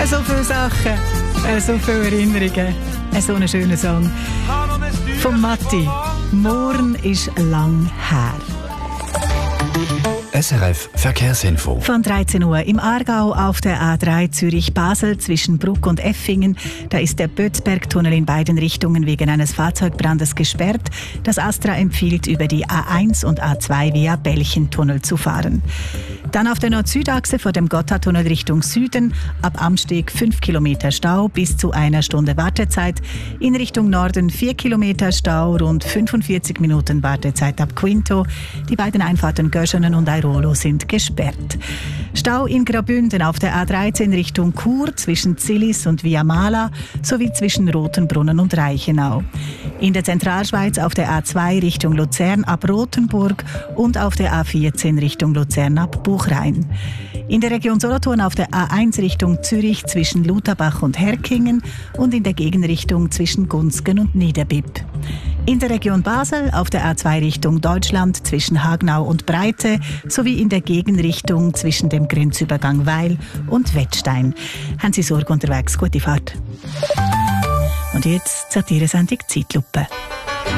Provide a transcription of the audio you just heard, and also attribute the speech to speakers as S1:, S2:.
S1: So viele Sachen, so viele Erinnerungen. So einen schönen Song von Matti. Morgen ist lang her.
S2: SRF Verkehrsinfo.
S1: Von 13 Uhr im Aargau auf der A3 Zürich-Basel zwischen Bruck und Effingen. Da ist der Bötzbergtunnel in beiden Richtungen wegen eines Fahrzeugbrandes gesperrt. Das Astra empfiehlt, über die A1 und A2 via Belchentunnel zu fahren. Dann auf der Nord-Süd-Achse vor dem Gotthardtunnel Richtung Süden. Ab Amsteg 5 Kilometer Stau bis zu 1 Stunde Wartezeit. In Richtung Norden 4 Kilometer Stau, rund 45 Minuten Wartezeit ab Quinto. Die beiden Einfahrten Göschenen und Airolo sind gesperrt. Stau in Graubünden auf der A13 Richtung Chur zwischen Zillis und Via Mala sowie zwischen Rotenbrunnen und Reichenau. In der Zentralschweiz auf der A2 Richtung Luzern ab Rothenburg und auf der A14 Richtung Luzern ab Buchrein. In der Region Solothurn auf der A1 Richtung Zürich zwischen Lutherbach und Herkingen und in der Gegenrichtung zwischen Gunzgen und Niederbipp. In der Region Basel auf der A2 Richtung Deutschland zwischen Hagnau und Breite sowie in der Gegenrichtung zwischen dem Grenzübergang Weil und Wettstein. Haben Sie Sorge unterwegs? Gute Fahrt. Und jetzt Satire-Sendung Zeitlupe.